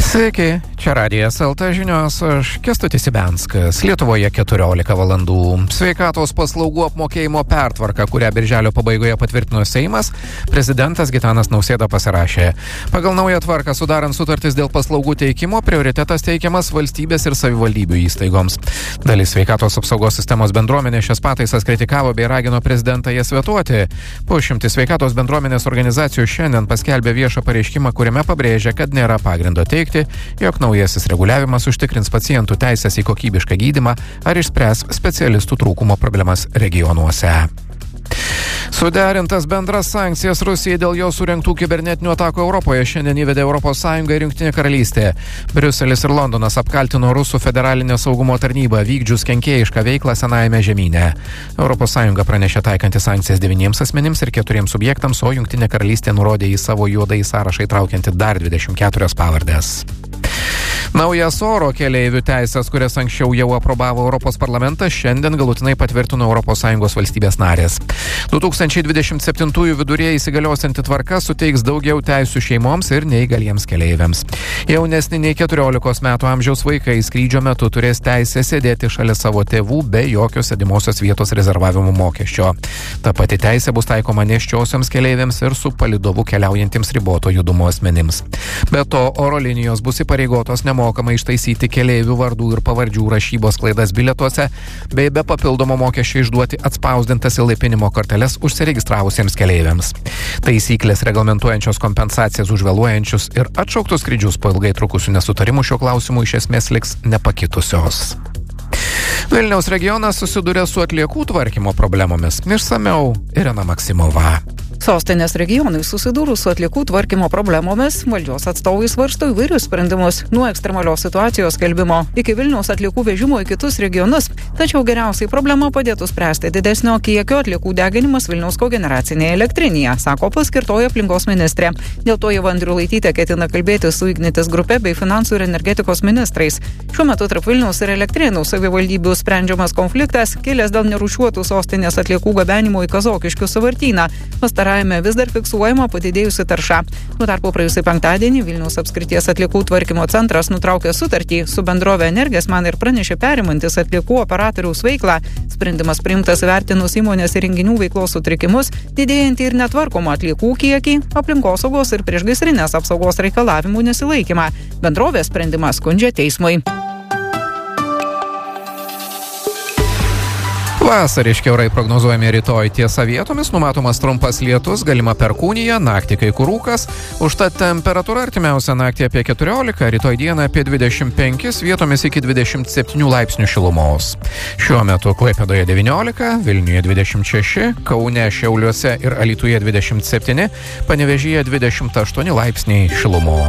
Sveiki, čia Radijas LT žinios, aš Kęstutis Ibenskas. Lietuvoje 14 valandų. Sveikatos paslaugų apmokėjimo pertvarka, kurią birželio pabaigoje patvirtino Seimas, prezidentas Gitanas Nausėda pasirašė. Pagal naują tvarką sudarant sutartis dėl paslaugų teikimo, prioritetas teikiamas valstybės ir savivaldybių įstaigoms. Dalis sveikatos apsaugos sistemos bendruomenė šias pataisas kritikavo bei ragino prezidentą jas vetuoti. Pusšimtis sveikatos bendruomenės organizacijų šiandien paskelbė viešą pareiškimą, kuriame pabrėžia, kad nėra pagrindo teikti, jog naujasis reguliavimas užtikrins pacientų teisės į kokybišką gydymą ar išspręs specialistų trūkumo problemas regionuose. Suderintas bendras sankcijas Rusijai dėl jo surengtų kibernetinių atakų Europoje šiandien įvedė ES ir Jungtinė karalystė. Briuselis ir Londonas apkaltino Rusų federalinę saugumo tarnybą vykdžius kenkėjišką veiklą senajame žemyne. ES pranešė taikanti sankcijas 9 asmenims ir 4 subjektams, o Jungtinė karalystė nurodė į savo juodąjį sąrašą įtraukianti dar 24 pavardės. Naujas oro keleivių teisės, kurias anksčiau jau aprobavo Europos parlamentas, šiandien galutinai patvirtino ES valstybės narės. 2027 viduryje įsigaliosianti tvarka suteiks daugiau teisių šeimoms ir neįgaliems keleiviams. Jaunesni nei 14 metų amžiaus vaikai skrydžio metu turės teisę sėdėti šalia savo tėvų be jokio sėdimosios vietos rezervavimo mokesčio. Ta pati teisė bus taikoma nėščiosioms keleiviams ir su palydovu keliaujantiems riboto judumo asmenims. Be to, oro linijos bus įpareigotos nemokamai ištaisyti keleivių vardų ir pavardžių rašybos klaidas bilietuose, bei be papildomo mokesčio išduoti atspausdintas įlaipinimo korteles užsiregistravusiems keleiviams. Taisyklės reglamentuojančios kompensacijas už vėluojančius ir atšauktus skrydžius po ilgai trukusių nesutarimų šiuo klausimu iš esmės liks nepakitusios. Vilniaus regionas susiduria su atliekų tvarkymo problemomis. Išsamiau Irena Maksimova. Sostinės regionai susidūrus su atliekų tvarkymo problemomis, valdžios atstovai svarsto įvairius sprendimus, nuo ekstremalios situacijos skelbimo iki Vilniaus atliekų vežimo į kitus regionus. Tačiau geriausiai problemą padėtų spręsti didesnio kiekio atliekų deginimas Vilniaus kogeneracinėje elektrinėje, sako paskirtoji aplinkos ministrė. Dėl to Ieva Andriulaitytė ketina kalbėti su Ignitis grupe bei finansų ir energetikos ministrais. Šiuo metu tarp Vilniaus ir Elektrėnų savivaldybių sprendžiamas konfliktas kilęs dėl nerūšiuotų sostinės atliekų gabenimo į Kazokiškių sąvartyną. Pastarajame vis dar fiksuojama padidėjusi tarša. Tuo tarpu praėjusį penktadienį Vilniaus apskrities atliekų tvarkymo centras nutraukė sutartį su bendrove Energesman ir pranešė perimantis atliekų operatoriaus veiklą. Sprendimas priimtas vertinus įmonės įrenginių veiklos sutrikimus, didėjantį ir netvarkomą atliekų kiekį, aplinkosaugos ir priešgaisrinės apsaugos reikalavimų nesilaikymą. Bendrovės sprendimą skundžia teismui. Vasariški orai prognozuojami rytoj, tiesa vietomis numatomas trumpas lietus, galima perkūnija, naktį kai kur rūkas, užtat temperatūra artimiausią naktį apie 14, rytoj dieną apie 25, vietomis iki 27 laipsnių šilumos. Šiuo metu Klaipėdoje 19, Vilniuje 26, Kaune, Šiauliuose ir Alytuje 27, Panevėžyje 28 laipsniai šilumos.